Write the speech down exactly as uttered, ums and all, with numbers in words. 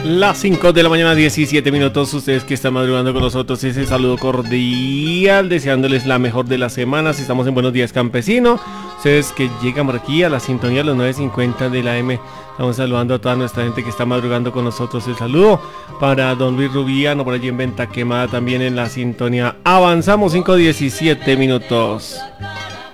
Las cinco de la mañana, diecisiete minutos. Ustedes que están madrugando con nosotros, ese saludo cordial, deseándoles la mejor de las semanas. Estamos en Buenos Días Campesino. Ustedes que llegan por aquí a la sintonía de los nueve cincuenta de la M. Estamos saludando a toda nuestra gente que está madrugando con nosotros. El saludo para don Luis Rubiano por allí en Venta Quemada, también en la sintonía. Avanzamos cinco diecisiete minutos.